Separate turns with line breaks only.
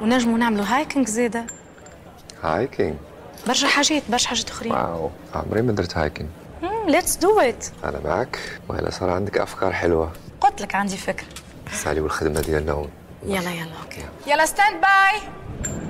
ونجموا نعملوا هايكنج زيادة.
هايكنج؟
برشا حاجات أخرين.
واو، عمري ما درت هايكنج.
ليتس دو ات.
أنا معك، وهلا صار عندك أفكار حلوة.
قلت لك عندي فكرة.
سالي والخدمة ديالنا هون.
يلا أوكي. يلا ستاند باي.